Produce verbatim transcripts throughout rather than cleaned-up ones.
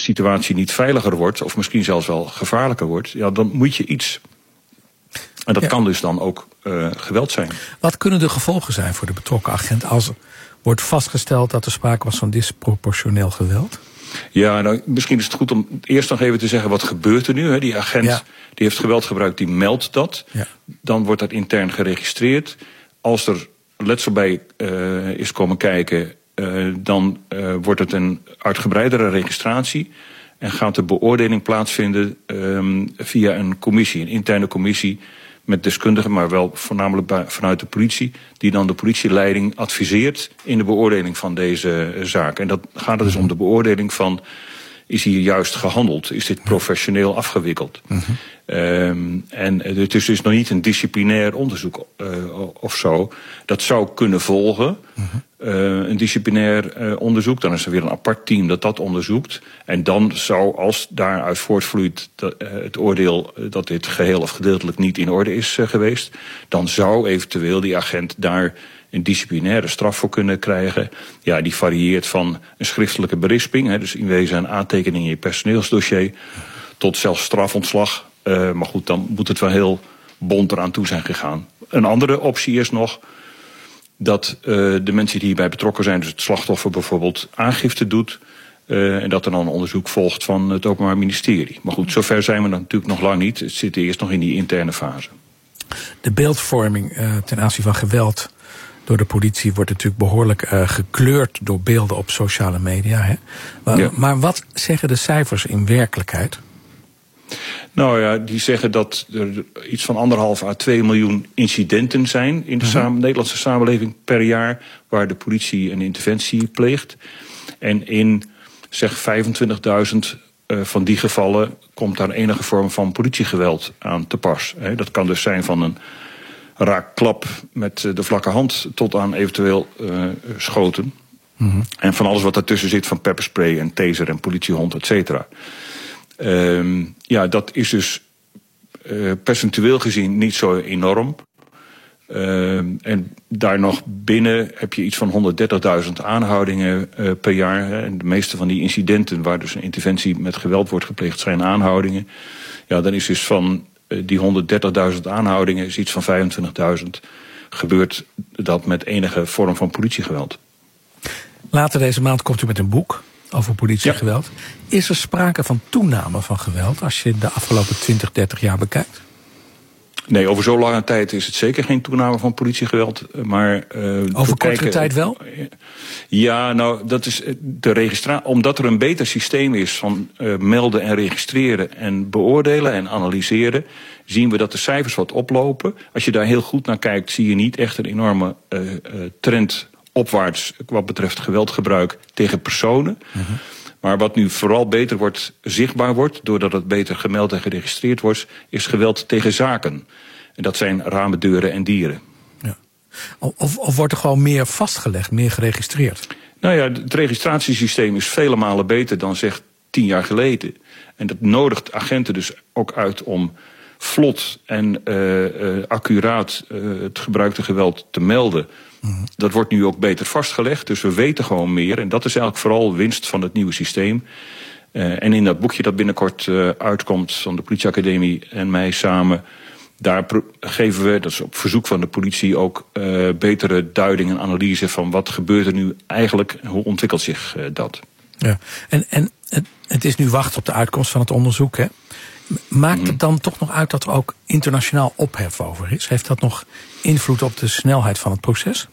situatie niet veiliger wordt, of misschien zelfs wel gevaarlijker wordt, ja, dan moet je iets. En dat ja. kan dus dan ook uh, geweld zijn. Wat kunnen de gevolgen zijn voor de betrokken agent als er wordt vastgesteld dat er sprake was van disproportioneel geweld? Ja, nou, misschien is het goed om eerst nog even te zeggen, wat gebeurt er nu? Hè? Die agent ja. die heeft geweld gebruikt, die meldt dat. Ja. Dan wordt dat intern geregistreerd. Als er letsel bij uh, is komen kijken, uh, dan uh, wordt het een uitgebreidere registratie. En gaat de beoordeling plaatsvinden um, via een commissie, een interne commissie met deskundigen, maar wel voornamelijk bij, vanuit de politie, die dan de politieleiding adviseert in de beoordeling van deze uh, zaak. En dat gaat er dus om de beoordeling van, is hier juist gehandeld? Is dit professioneel afgewikkeld? Mm-hmm. Um, en het is dus nog niet een disciplinair onderzoek uh, of zo. Dat zou kunnen volgen. Mm-hmm. Uh, een disciplinair uh, onderzoek. Dan is er weer een apart team dat dat onderzoekt. En dan zou, als daaruit voortvloeit dat, uh, het oordeel uh, dat dit geheel of gedeeltelijk niet in orde is uh, geweest, dan zou eventueel die agent daar een disciplinaire straf voor kunnen krijgen. Ja, die varieert van een schriftelijke berisping, hè, dus in wezen een aantekening in je personeelsdossier, tot zelfs strafontslag. Uh, maar goed, dan moet het wel heel bont eraan toe zijn gegaan. Een andere optie is nog dat uh, de mensen die hierbij betrokken zijn, dus het slachtoffer bijvoorbeeld, aangifte doet. Uh, en dat er dan een onderzoek volgt van het Openbaar Ministerie. Maar goed, zover zijn we natuurlijk nog lang niet. Het zit eerst nog in die interne fase. De beeldvorming uh, ten aanzien van geweld door de politie wordt natuurlijk behoorlijk uh, gekleurd door beelden op sociale media. Hè? Maar, ja. maar wat zeggen de cijfers in werkelijkheid? Nou ja, die zeggen dat er iets van anderhalf à twee miljoen incidenten zijn in de uh-huh. samen, Nederlandse samenleving per jaar, waar de politie een interventie pleegt. En in zeg vijfentwintigduizend uh, van die gevallen komt daar enige vorm van politiegeweld aan te pas. He, dat kan dus zijn van een raakklap met de vlakke hand tot aan eventueel uh, schoten. Uh-huh. En van alles wat daartussen zit, van pepperspray en taser en politiehond, et cetera. Um, ja, dat is dus uh, percentueel gezien niet zo enorm. Uh, en daar nog binnen heb je iets van honderddertigduizend aanhoudingen uh, per jaar. Hè. En de meeste van die incidenten waar dus een interventie met geweld wordt gepleegd zijn aanhoudingen. Ja, dan is dus van uh, die honderddertigduizend aanhoudingen is iets van vijfentwintigduizend gebeurt dat met enige vorm van politiegeweld. Later deze maand komt u met een boek over politiegeweld. Ja. Is er sprake van toename van geweld als je de afgelopen twintig, dertig jaar bekijkt? Nee, over zo'n lange tijd is het zeker geen toename van politiegeweld. Maar, uh, over kortere tijd wel? Ja, nou, dat is de registratie. Omdat er een beter systeem is van uh, melden en registreren en beoordelen en analyseren, zien we dat de cijfers wat oplopen. Als je daar heel goed naar kijkt, zie je niet echt een enorme uh, uh, trend opwaarts wat betreft geweldgebruik tegen personen. Uh-huh. Maar wat nu vooral beter wordt, zichtbaar wordt, doordat het beter gemeld en geregistreerd wordt, is geweld tegen zaken. En dat zijn ramen, deuren en dieren. Ja. Of, of wordt er gewoon meer vastgelegd, meer geregistreerd? Nou ja, het registratiesysteem is vele malen beter dan zeg tien jaar geleden. En dat nodigt agenten dus ook uit om vlot en uh, uh, accuraat uh, het gebruikte geweld te melden. Mm-hmm. Dat wordt nu ook beter vastgelegd, dus we weten gewoon meer. En dat is eigenlijk vooral winst van het nieuwe systeem. Uh, en in dat boekje dat binnenkort uh, uitkomt van de politieacademie en mij samen, daar pro- geven we, dat is op verzoek van de politie, ook uh, betere duiding en analyse van wat gebeurt er nu eigenlijk en hoe ontwikkelt zich uh, dat. Ja, en, en het, het is nu wachten op de uitkomst van het onderzoek, hè? Maakt het dan toch nog uit dat er ook internationaal ophef over is? Heeft dat nog invloed op de snelheid van het proces?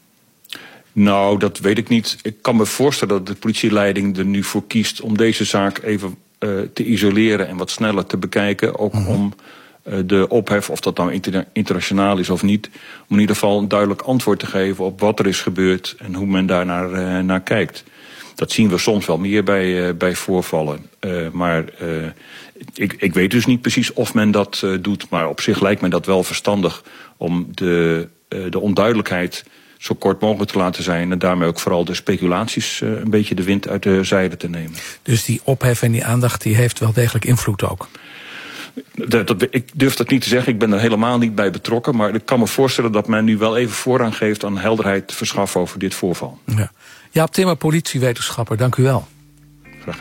Nou, dat weet ik niet. Ik kan me voorstellen dat de politieleiding er nu voor kiest om deze zaak even uh, te isoleren en wat sneller te bekijken. Ook mm-hmm. om uh, de ophef, of dat nou inter- internationaal is of niet, om in ieder geval een duidelijk antwoord te geven op wat er is gebeurd en hoe men daar naar, uh, naar kijkt. Dat zien we soms wel meer bij, uh, bij voorvallen. Uh, maar uh, ik, ik weet dus niet precies of men dat uh, doet. Maar op zich lijkt me dat wel verstandig om de, uh, de onduidelijkheid zo kort mogelijk te laten zijn. En daarmee ook vooral de speculaties uh, een beetje de wind uit de zeilen te nemen. Dus die ophef en die aandacht die heeft wel degelijk invloed ook? Dat, dat, ik durf dat niet te zeggen, ik ben er helemaal niet bij betrokken. Maar ik kan me voorstellen dat men nu wel even voorrang geeft aan helderheid te verschaffen over dit voorval. Ja. Jaap Timmer, politiewetenschapper, dank u wel.